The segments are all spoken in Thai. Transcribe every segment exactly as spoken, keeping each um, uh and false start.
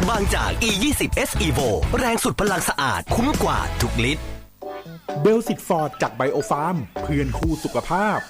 บางจาก อี ยี่สิบ เอส Evo แรงสุดพลังสะอาดคุ้มกว่าทุกลิตรเบลสิกฟอร์ดจากไบโอฟาร์มเพื่อนคู่สุขภาพ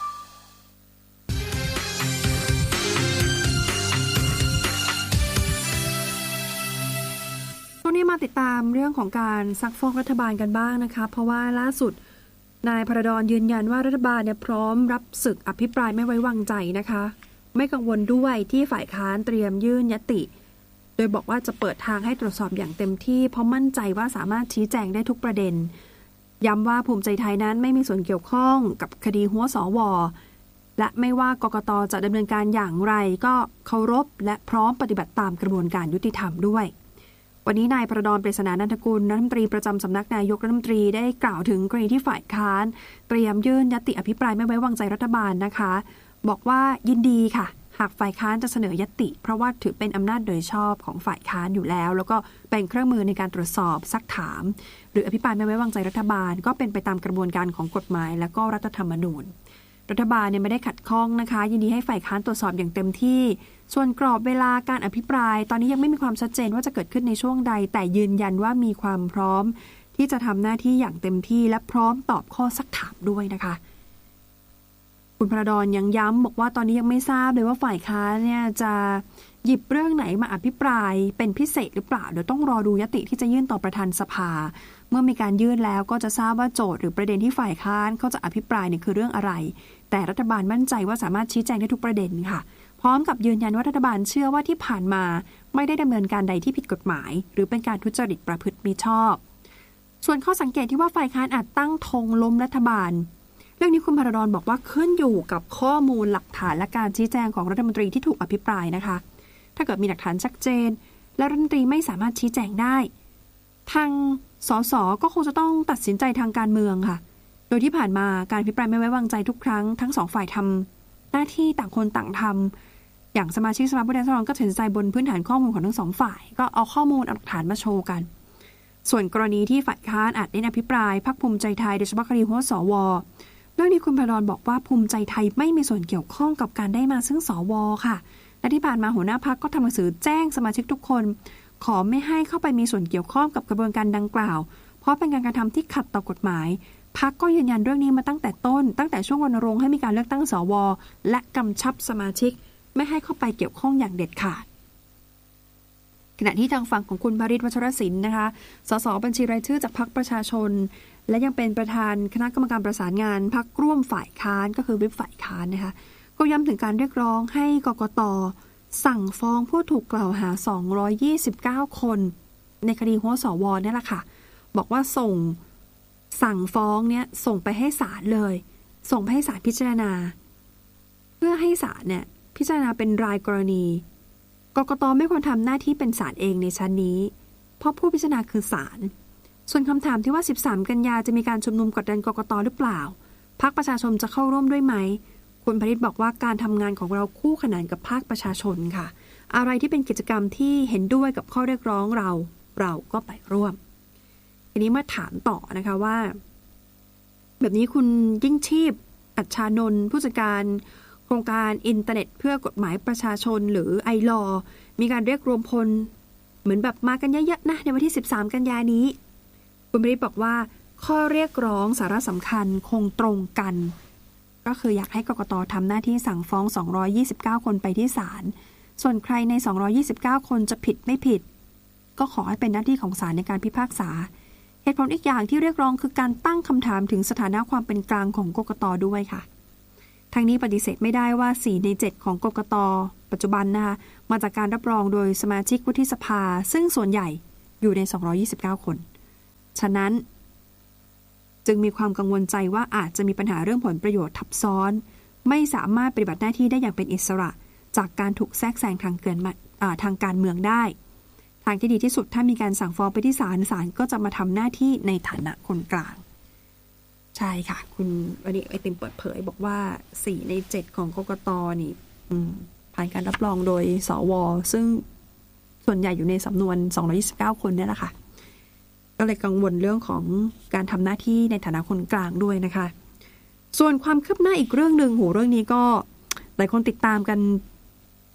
ช่วงนี้มาติดตามเรื่องของการซักฟอกรัฐบาลกันบ้างนะคะเพราะว่าล่าสุดนายพระดอนยืนยันว่ารัฐบาลเนี่ยพร้อมรับศึกอภิปรายไม่ไว้วางใจนะคะไม่กังวลด้วยที่ฝ่ายค้านเตรียมยื่นญัตติโดยบอกว่าจะเปิดทางให้ตรวจสอบอย่างเต็มที่เพราะมั่นใจว่าสามารถชี้แจงได้ทุกประเด็นย้ำว่าภูมิใจไทยนั้นไม่มีส่วนเกี่ยวข้องกับคดีหัวสวและไม่ว่ากกต.จะดำเนินการอย่างไรก็เคารพและพร้อมปฏิบัติตามกระบวนการยุติธรรมด้วยวันนี้นายประดอน ปริศนานันทกุลรัฐมนตรีประจำสำนักนายกรัฐมนตรีได้กล่าวถึงกรณีที่ฝ่ายค้านเตรียมยื่นญัตติอภิปรายไม่ไว้วางใจรัฐบาลนะคะบอกว่ายินดีค่ะหากฝ่ายค้านจะเสนอญัตติเพราะว่าถือเป็นอำนาจโดยชอบของฝ่ายค้านอยู่แล้วแล้วก็เป็นเครื่องมือในการตรวจสอบซักถามหรืออภิปรายไม่ไว้วางใจรัฐบาลก็เป็นไปตามกระบวนการของกฎหมายและก็รัฐธรรมนูญรัฐบาลเนี่ยไม่ได้ขัดข้องนะคะยินดีให้ฝ่ายค้านตรวจสอบอย่างเต็มที่ส่วนกรอบเวลาการอภิปรายตอนนี้ยังไม่มีความชัดเจนว่าจะเกิดขึ้นในช่วงใดแต่ยืนยันว่ามีความพร้อมที่จะทำหน้าที่อย่างเต็มที่และพร้อมตอบข้อซักถามด้วยนะคะคุณพระดอนยังย้ำบอกว่าตอนนี้ยังไม่ทราบเลยว่าฝ่ายค้านเนี่ยจะหยิบเรื่องไหนมาอภิปรายเป็นพิเศษหรือเปล่าเดี๋ยวต้องรอดูญัตติที่จะยื่นต่อประธานสภาเมื่อมีการยื่นแล้วก็จะทราบว่าโจทย์หรือประเด็นที่ฝ่ายค้านเขาจะอภิปรายเนี่ยคือเรื่องอะไรแต่รัฐบาลมั่นใจว่าสามารถชี้แจงได้ทุกประเด็นค่ะพร้อมกับยืนยันว่ารัฐบาลเชื่อว่าที่ผ่านมาไม่ได้ดำเนินการใดที่ผิดกฎหมายหรือเป็นการทุจริตประพฤติมิชอบส่วนข้อสังเกตที่ว่าฝ่ายค้านอาจตั้งธงล้มรัฐบาลเรื่องนี้คุณพระดอนบอกว่าขึ้นอยู่กับข้อมูลหลักฐานและการชี้แจงของรัฐมนตรีที่ถูกอภิปรายนะคะถ้าเกิดมีหลักฐานชัดเจนและรัฐมนตรีไม่สามารถชี้แจงได้ทางสสก็คงจะต้องตัดสินใจทางการเมืองค่ะโดยที่ผ่านมาการอภิปรายไม่ไว้วางใจทุกครั้งทั้งสองฝ่ายทำหน้าที่ต่างคนต่างทำอย่างสมาชิกสภาผู้แทนราษฎรก็ตัดสินใจบนพื้นฐานข้อมูลของทั้งสองฝ่ายก็เอาข้อมูลหลักฐานมาโชว์กันส่วนกรณีที่ฝ่ายค้านอาจได้อภิปรายพรรคภูมิใจไทยโดยเฉพาะคดีหัวสวเรื่องนี้คุณพระดอนบอกว่าภูมิใจไทยไม่มีส่วนเกี่ยวข้องกับการได้มาซึ่งสวค่ะและที่ผ่านมาหัวหน้าพรรคก็ทำหนังสือแจ้งสมาชิกทุกคนขอไม่ให้เข้าไปมีส่วนเกี่ยวข้องกับกระบวนการดังกล่าวเพราะเป็นการกระทำที่ขัดต่อกฎหมายพรรคก็ยืนยันเรื่องนี้มาตั้งแต่ต้นตั้งแต่ช่วงรณรงค์ให้มีการเลือกตั้งสวและกำชับสมาชิกไม่ให้เข้าไปเกี่ยวข้องอย่างเด็ดขาดขณะที่ทางฝั่งของคุณภริษฐ์ วัชรศิลป์นะคะสสบัญชีรายชื่อจากพรรคประชาชนและยังเป็นประธานคณะกรรมการประสานงานพรรคร่วมฝ่ายค้านก็คือวิปฝ่ายค้านนะคะก็ย้ำถึงการเรียกร้องให้กกต.สั่งฟ้องผู้ถูกกล่าวหาสองร้อยยี่สิบเก้าคนในคดีหัวสวนี่แหละค่ะบอกว่าส่งสั่งฟ้องเนี่ยส่งไปให้ศาลเลยส่งไปให้ศาลพิจารณาเพื่อให้ศาลเนี่ยพิจารณาเป็นรายกรณีกกต.ไม่ควรทำหน้าที่เป็นศาลเองในชั้นนี้เพราะผู้พิจารณาคือศาลส่วนคำถามที่ว่าสิบสามกันยาจะมีการชุมนุมกดดันกกต.หรือเปล่าพรรคประชาชนจะเข้าร่วมด้วยไหมคุณภริษฐ์บอกว่าการทำงานของเราคู่ขนานกับภาคประชาชนค่ะอะไรที่เป็นกิจกรรมที่เห็นด้วยกับข้อเรียกร้องเราเราก็ไปร่วมทีนี้มาถามต่อนะคะว่าแบบนี้คุณยิ่งชีพอัจฉานนท์ผู้จัดการโครงการอินเทอร์เน็ตเพื่อกฎหมายประชาชนหรือไอลอมีการเรียกรวมพลเหมือนแบบมากันเยอะๆนะในวันที่สิบสามกันยานี้คุณภริษฐ์บอกว่าข้อเรียกร้องสาระสำคัญคงตรงกันก็คืออยากให้กกต.ทำหน้าที่สั่งฟ้องสองร้อยยี่สิบเก้าคนไปที่ศาลส่วนใครในสองร้อยยี่สิบเก้าคนจะผิดไม่ผิดก็ขอให้เป็นหน้าที่ของศาลในการพิพากษาเหตุผลอีกอย่างที่เรียกร้องคือการตั้งคำถามถึงสถานะความเป็นกลางของกกต.ด้วยค่ะทางนี้ปฏิเสธไม่ได้ว่าสี่ในเจ็ดของกกต.ปัจจุบันนะคะมาจากการรับรองโดยสมาชิกวุฒิสภาซึ่งส่วนใหญ่อยู่ในสองร้อยยี่สิบเก้าคนฉะนั้นจึงมีความกังวลใจว่าอาจจะมีปัญหาเรื่องผลประโยชน์ทับซ้อนไม่สามารถปฏิบัติหน้าที่ได้อย่างเป็นอิสระจากการถูกแทรกแซงทางเกินมาทางการเมืองได้ทางที่ดีที่สุดถ้ามีการสั่งฟ้องไปที่ศาลศาลก็จะมาทำหน้าที่ในฐานะคนกลางใช่ค่ะคุณวันนี้ไอติมเปิดเผยบอกว่าสี่ในเจ็ดของกกต.นี่ผ่านการรับรองโดยสวซึ่งส่วนใหญ่อยู่ในสำนวนสองร้อยยี่สิบเก้าคนเนี่ยแหละค่ะก็เลยกังวลเรื่องของการทำหน้าที่ในฐานะคนกลางด้วยนะคะส่วนความคืบหน้าอีกเรื่องนึงโหเรื่องนี้ก็หลายคนติดตามกัน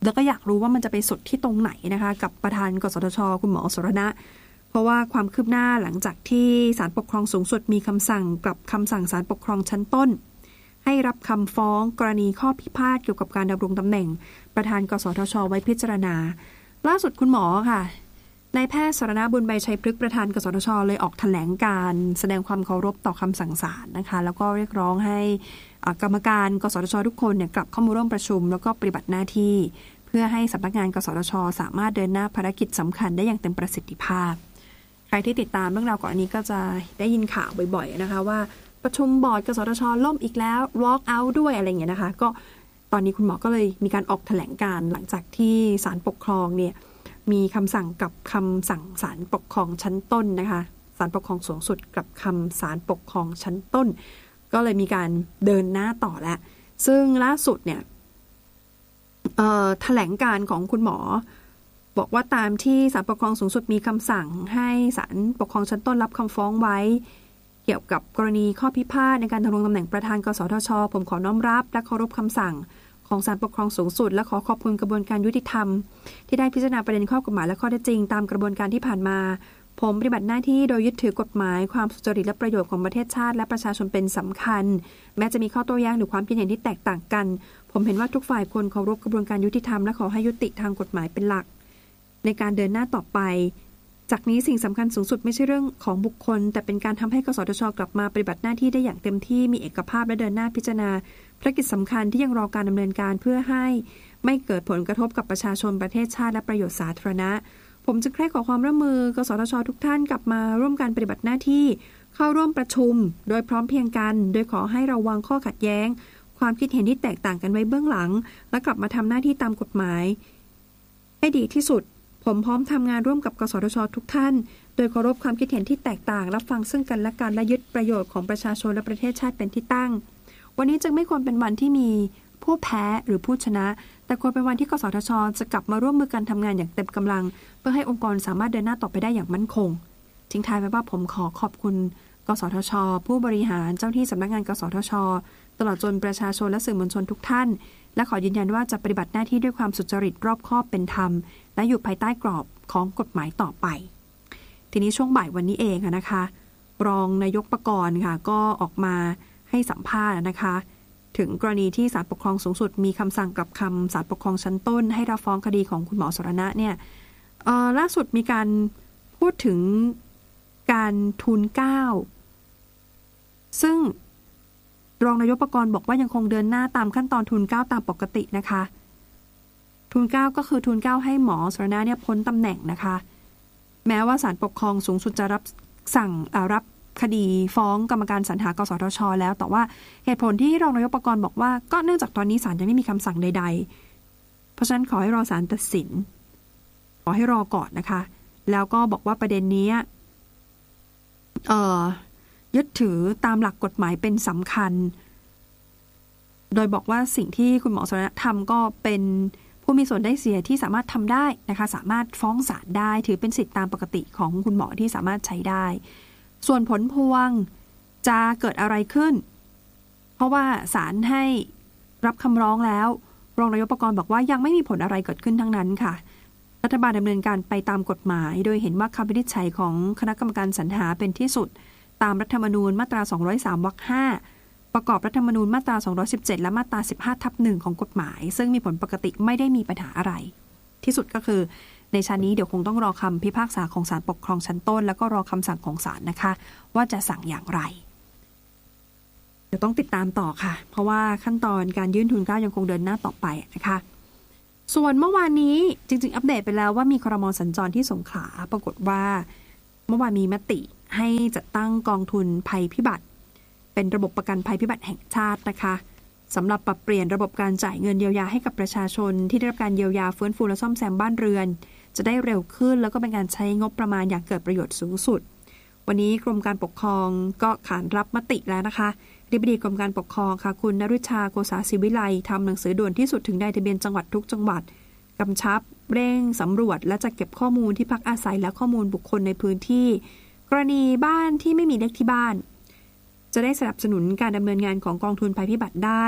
แล้วก็อยากรู้ว่ามันจะไปสุดที่ตรงไหนนะคะกับประธานกสทช.คุณหมอสรณะเพราะว่าความคืบหน้าหลังจากที่ศาลปกครองสูงสุดมีคำสั่งกลับคำสั่งศาลปกครองชั้นต้นให้รับคำฟ้องกรณีข้อพิพาทเกี่ยวกับการดำรงตำแหน่งประธานกสทช.ไว้พิจารณาล่าสุดคุณหมอค่ะนายแพทย์สรณบุญใบชัยพฤกษ์ประธานกสทช.เลยออกแถลงการแสดงความเคารพต่อคำสั่งศาลนะคะแล้วก็เรียกร้องให้กรรมการกสทช.ทุกคนเนี่ยกลับเข้ามาร่วมประชุมแล้วก็ปฏิบัติหน้าที่เพื่อให้สำนักงานกสทช.สามารถเดินหน้าภารกิจสำคัญได้อย่างเต็มประสิทธิภาพใครที่ติดตามเรื่องราวก่อนอันนี้ก็จะได้ยินข่าวบ่อยๆนะคะว่าประชุมบอร์ดกสทช.ล่มอีกแล้ว walk out ด้วยอะไรอย่างเงี้ยนะคะก็ตอนนี้คุณหมอก็เลยมีการออกแถลงการหลังจากที่ศาลปกครองเนี่ยมีคำสั่งกับคำสั่งศาลปกครองชั้นต้นนะคะศาลปกครองสูงสุดกับคำศาลปกครองชั้นต้นก็เลยมีการเดินหน้าต่อแล้วซึ่งล่าสุดเนี่ยแถลงการของคุณหมอบอกว่าตามที่ศาลปกครองสูงสุดมีคำสั่งให้ศาลปกครองชั้นต้นรับคำฟ้องไว้เกี่ยวกับกรณีข้อพิพาทในการดำรงตำแหน่งประธานกสทช.ผมขอน้อมรับและเคารพคำสั่งของศาลปกครองสูงสุดและขอขอบคุณกระบวนการยุติธรรมที่ได้พิจารณาประเด็นข้อกฎหมายและข้อเท็จจริงตามกระบวนการที่ผ่านมาผมปฏิบัติหน้าที่โดยยึดถือกฎหมายความสุจริตและประโยชน์ของประเทศชาติและประชาชนเป็นสำคัญแม้จะมีข้อโต้แย้งหรือความคิดเห็นที่แตกต่างกันผมเห็นว่าทุกฝ่ายควรเคารพกระบวนการยุติธรรมและขอให้ยุติทางกฎหมายเป็นหลักในการเดินหน้าต่อไปจากนี้สิ่งสำคัญสูงสุดไม่ใช่เรื่องของบุคคลแต่เป็นการทำให้กสทช.กลับมาปฏิบัติหน้าที่ได้อย่างเต็มที่มีเอกภาพและเดินหน้าพิจารณาภารกิจสำคัญที่ยังรอการดำเนินการเพื่อให้ไม่เกิดผลกระทบกับประชาชนประเทศชาติและประโยชน์สาธารณะผมจึงใคร่ขอความร่วมมือกสทช.ทุกท่านกลับมาร่วมกันปฏิบัติหน้าที่เข้าร่วมประชุมโดยพร้อมเพรียงกันโดยขอให้ระวังข้อขัดแย้งความคิดเห็นที่แตกต่างกันไว้เบื้องหลังและกลับมาทำหน้าที่ตามกฎหมายให้ดีที่สุดผมพร้อมทำงานร่วมกับกสทช.ทุกท่านโดยเคารพความคิดเห็นที่แตกต่างรับฟังซึ่งกันและกันและยึดประโยชน์ของประชาชนและประเทศชาติเป็นที่ตั้งวันนี้จึงไม่ควรเป็นวันที่มีผู้แพ้หรือผู้ชนะแต่ควรเป็นวันที่กสทช.จะกลับมาร่วมมือกันทำงานอย่างเต็มกำลังเพื่อให้องค์กรสามารถเดินหน้าต่อไปได้อย่างมั่นคงทิ้งท้ายไว้ว่าผมขอขอบคุณกสทช.ผู้บริหารเจ้าที่สำนักงานกสทช.ตลอดจนประชาชนและสื่อมวลชนทุกท่านและขอยืนยันว่าจะปฏิบัติหน้าที่ด้วยความสุจริตรอบคอบเป็นธรรมและอยู่ภายใต้กรอบของกฎหมายต่อไปทีนี้ช่วงบ่ายวันนี้เองนะคะรองนายกปกรณ์ค่ะก็ออกมาให้สัมภาษณ์นะคะถึงกรณีที่ศาลปกครองสูงสุดมีคำสั่งกับคำศาลปกครองชั้นต้นให้รับฟ้องคดีของคุณหมอสรณะเนี่ยล่าสุดมีการพูดถึงการทูลเกล้าซึ่งรองนายกปกรณ์บอกว่ายังคงเดินหน้าตามขั้นตอนทูลเกล้าตามปกตินะคะทูลเกล้าก็คือทูลเกล้าให้หมอสรณะเนี่ยพ้นตำแหน่งนะคะแม้ว่าศาลปกครองสูงสุดจะรับสั่งรับคดีฟ้องกรรมการสรรหากสทช.แล้วแต่ว่าเหตุผลที่รองนายกปกรณ์บอกว่าก็เนื่องจากตอนนี้ศาลยังไม่มีคำสั่งใดๆเพราะฉะนั้นขอให้รอศาลตัดสินขอให้รอก่อนนะคะแล้วก็บอกว่าประเด็นนี้เอ่อยึดถือตามหลักกฎหมายเป็นสำคัญโดยบอกว่าสิ่งที่คุณหมอสรณะทำก็เป็นผู้มีส่วนได้เสียที่สามารถทำได้นะคะสามารถฟ้องศาลได้ถือเป็นสิทธิตามปกติของคุณหมอที่สามารถใช้ได้ส่วนผลพวงจะเกิดอะไรขึ้นเพราะว่าศาลให้รับคำร้องแล้วรองนายกปกรณ์บอกว่ายังไม่มีผลอะไรเกิดขึ้นทั้งนั้นค่ะรัฐบาลดำเนินการไปตามกฎหมายโดยเห็นว่าคำวินิจฉัยของคณะกรรมการสรรหาเป็นที่สุดตามรัฐธรรมนูญมาตราสองร้อยสามวรรคห้าประกอบรัฐธรรมนูญมาตราสองร้อยสิบเจ็ดและมาตราสิบห้าทับหนึ่งของกฎหมายซึ่งมีผลปกติไม่ได้มีปัญหาอะไรที่สุดก็คือในชั้นนี้เดี๋ยวคงต้องรอคำพิพากษาของศาลปกครองชั้นต้นแล้วก็รอคำสั่งของศาลนะคะว่าจะสั่งอย่างไรเดี๋ยวต้องติดตามต่อค่ะเพราะว่าขั้นตอนการยื่นทุนเกล้ายังคงเดินหน้าต่อไปนะคะส่วนเมื่อวานนี้จริงๆอัปเดตไปแล้วว่ามีครม.สัญจรที่สงขลาปรากฏว่าเมื่อวานมีมติให้จัดตั้งกองทุนภัยพิบัติเป็นระบบประกันภัยพิบัติแห่งชาตินะคะสำหรับปรับเปลี่ยนระบบการจ่ายเงินเยียวยาให้กับประชาชนที่ได้รับการเยียวยาฟื้นฟูและซ่อมแซมบ้านเรือนจะได้เร็วขึ้นแล้วก็เป็นการใช้งบประมาณอย่างเกิดประโยชน์สูงสุดวันนี้กรมการปกครองก็ขานรับมติแล้วนะคะอธิบดีกรมการปกครองค่ะคุณนฤชาโกษาศิวิไลทำหนังสือด่วนที่สุดถึงนายทะเบียนจังหวัดทุกจังหวัดกำชับเร่งสำรวจและจัดเก็บข้อมูลที่พักอาศัยและข้อมูลบุคคลในพื้นที่กรณีบ้านที่ไม่มีเลขที่บ้านจะได้สนับสนุนการดำเนินงานของกองทุนภัยพิบัติได้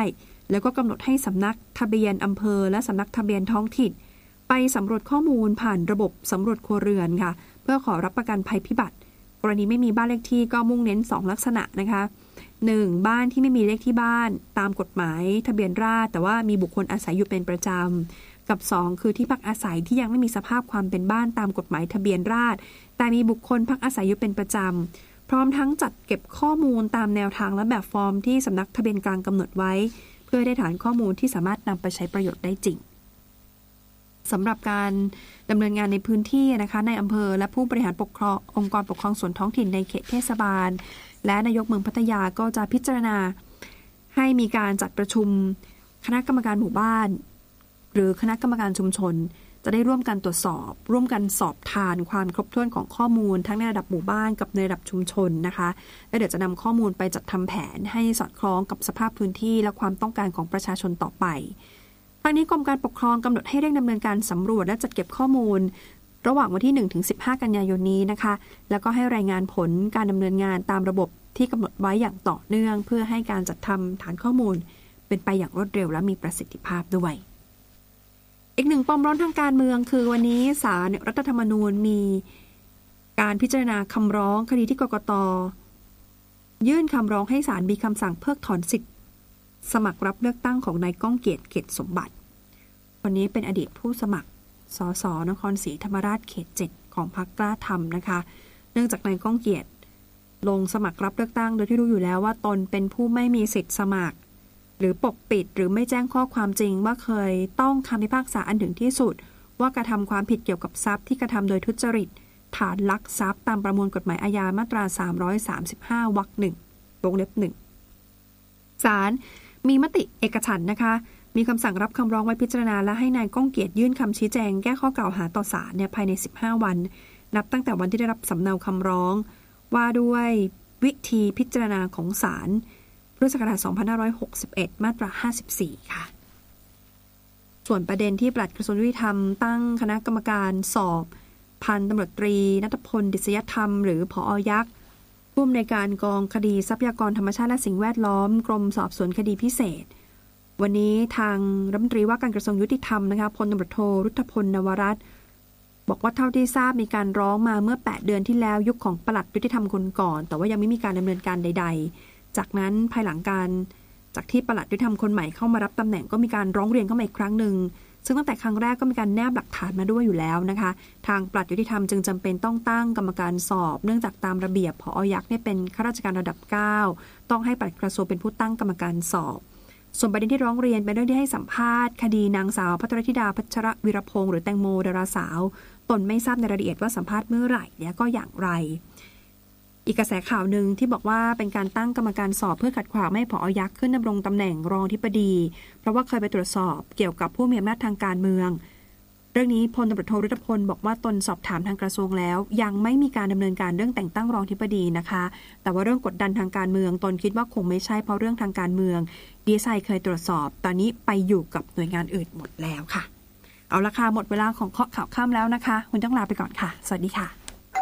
แล้วก็กำหนดให้สำนักทะเบียนอำเภอและสำนักทะเบียนท้องถิ่นไปสำรวจข้อมูลผ่านระบบสำรวจครัวเรือนค่ะเพื่อขอรับประกันภัยพิบัติกรณีไม่มีบ้านเลขที่ก็มุ่งเน้นสองลักษณะนะคะหนึ่งบ้านที่ไม่มีเลขที่บ้านตามกฎหมายทะเบียนราษฎร์แต่ว่ามีบุคคลอาศัยอยู่เป็นประจำกับสองคือที่พักอาศัยที่ยังไม่มีสภาพความเป็นบ้านตามกฎหมายทะเบียนราษฎร์แต่มีบุคคลพักอาศัยอยู่เป็นประจำพร้อมทั้งจัดเก็บข้อมูลตามแนวทางและแบบฟอร์มที่สำนักทะเบียนกลางกำหนดไว้เพื่อได้ฐานข้อมูลที่สามารถนำไปใช้ประโยชน์ได้จริงสำหรับการดำเนินงานในพื้นที่นะคะในอำเภอและผู้บริหารปกครององค์กรปกครองส่วนท้องถิ่นในเขตเทศบาลและนายกเมืองพัทยาก็จะพิจารณาให้มีการจัดประชุมคณะกรรมการหมู่บ้านหรือคณะกรรมการชุมชนจะได้ร่วมกันตรวจสอบร่วมกันสอบทานความครบถ้วนของข้อมูลทั้งในระดับหมู่บ้านกับในระดับชุมชนนะคะและเดี๋ยวจะนำข้อมูลไปจัดทำแผนให้สอดคล้องกับสภาพพื้นที่และความต้องการของประชาชนต่อไปทางนี้กรมการปกครองกำหนดให้เร่งดำเนินการสำรวจและจัดเก็บข้อมูลระหว่างวันที่ หนึ่งถึงสิบห้า กันยายนนี้นะคะแล้วก็ให้รายงานผลการดำเนินงานตามระบบที่กำหนดไว้อย่างต่อเนื่องเพื่อให้การจัดทำฐานข้อมูลเป็นไปอย่างรวดเร็วและมีประสิทธิภาพด้วยอีกหนึ่งปมร้อนทางการเมืองคือวันนี้ศาลรัฐธรรมนูญมีการพิจารณาคำร้องคดีที่กกต.ยื่นคำร้องให้ศาลมีคำสั่งเพิกถอนสิทธิ์สมัครรับเลือกตั้งของนายก้องเกียรติเกษสมบัติคนนี้เป็นอดีตผู้สมัครสสนครศรีธรรมราชเขตเจ็ดของพรรคกล้าธรรมนะคะเนื่องจากนายก้องเกียรติลงสมัครรับเลือกตั้งโดยที่รู้อยู่แล้วว่าตนเป็นผู้ไม่มีสิทธิ์สมัครหรือปกปิดหรือไม่แจ้งข้อความจริงว่าเคยต้องคำพิพากษาอันถึงที่สุดว่ากระทำความผิดเกี่ยวกับทรัพย์ที่กระทำโดยทุจริตฐานลักทรัพย์ตามประมวลกฎหมายอาญามาตราสามร้อยสามสิบห้าวรรคหนึ่งวงเล็บหนึ่งศาลมีมติเอกฉันท์นะคะมีคำสั่งรับคำร้องไว้พิจารณาและให้นายก้องเกียรติยื่นคำชี้แจงแก้ข้อกล่าวหาต่อศาลเนี่ยภายในสิบห้าวันนับตั้งแต่วันที่ได้รับสำเนาคำร้องว่าด้วยวิธีพิจารณาของศาลพุทธศักราชสองพันห้าร้อยหกสิบเอ็ดมาตราห้าสิบสี่ค่ะส่วนประเด็นที่ปลัดกระทรวงยุติธรรมตั้งคณะกรรมการสอบพันตำรวจตรีณัฐพลดิษยธรรมหรือผอ.ยักษ์ผู้อำนวยการกองคดีทรัพยากรธรรมชาติและสิ่งแวดล้อมกรมสอบสวนคดีพิเศษวันนี้ทางรัฐมนตรีว่าการกระทรวงยุติธรรมนะคะพลตำรวจโทรุทธพลนวรัตน์บอกว่าเท่าที่ทราบมีการร้องมาเมื่อแปดเดือนที่แล้วยุคของปลัดยุติธรรมคนก่อนแต่ว่ายังไม่มีการดำเนินการใดๆจากนั้นภายหลังการจากที่ปลัดยุติธรรมคนใหม่เข้ามารับตำแหน่งก็มีการร้องเรียนเข้ามาอีกครั้งหนึ่งซึ่งตั้งแต่ครั้งแรกก็มีการแนบหลักฐานมาด้วยอยู่แล้วนะคะทางปลัดยุติธรรมจึงจำเป็นต้องตั้งกรรมการสอบเนื่องจากตามระเบียบผอ.ยักษ์เนี่ยเป็นข้าราชการระดับเก้าต้องให้ปลัดกระทรวงเป็นผู้ตั้งกรรมการสอบส่วนประเด็นที่ร้องเรียนเป็นเรื่องที่ให้สัมภาษณ์คดีนางสาวภัทรธิดาพัชรวีรพงษ์หรือแตงโมดาราสาวตนไม่ทราบในรายละเอียดว่าสัมภาษณ์เมื่อไหร่และก็อย่างไรอีกกระแสข่าวหนึ่งที่บอกว่าเป็นการตั้งกรรมการสอบเพื่อขัดขวางไม่ให้ผอ.ยักษ์ขึ้นดำรงตำแหน่งรองอธิบดีเพราะว่าเคยไปตรวจสอบเกี่ยวกับผู้มีอำนาจทางการเมืองเรื่องนี้พลตำรวจโทรุทธพลบอกว่าตนสอบถามทางกระทรวงแล้วยังไม่มีการดำเนินการเรื่องแต่งตั้งรองอธิบดีนะคะแต่ว่าเรื่องกดดันทางการเมืองตนคิดว่าคงไม่ใช่เพราะเรื่องทางการเมืองดีไซน์เคยตรวจสอบตอนนี้ไปอยู่กับหน่วยงานอื่นหมดแล้วค่ะเอาละค่ะหมดเวลาของเคาะข่าวค่ำแล้วนะคะคุณต้องลาไปก่อนค่ะสวัสดีค่ะ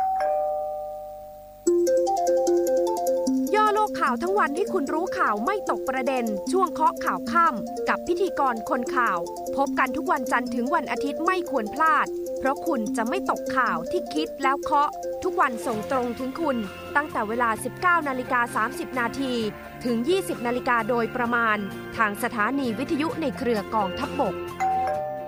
ย่อโลกข่าวทั้งวันให้คุณรู้ข่าวไม่ตกประเด็นช่วงเคาะข่าวค่ำกับพิธีกรคนข่าวพบกันทุกวันจันทร์ถึงวันอาทิตย์ไม่ควรพลาดเพราะคุณจะไม่ตกข่าวที่คิดแล้วเคาะทุกวันส่งตรงถึงคุณตั้งแต่เวลา สิบเก้านาฬิกาสามสิบนาทีถึง ยี่สิบนาฬิกาโดยประมาณทางสถานีวิทยุในเครือกองทัพบก